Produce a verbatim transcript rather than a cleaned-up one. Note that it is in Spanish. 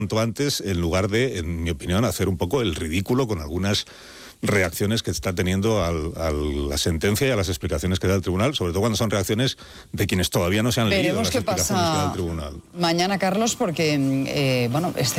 cuanto antes, en lugar de, en mi opinión, hacer un poco el ridículo con algunas reacciones que está teniendo al, a la sentencia y a las explicaciones que da el tribunal, sobre todo cuando son reacciones de quienes todavía no se han leído las Veremos qué explicaciones que da pasa el tribunal. mañana, Carlos, porque, eh, bueno, este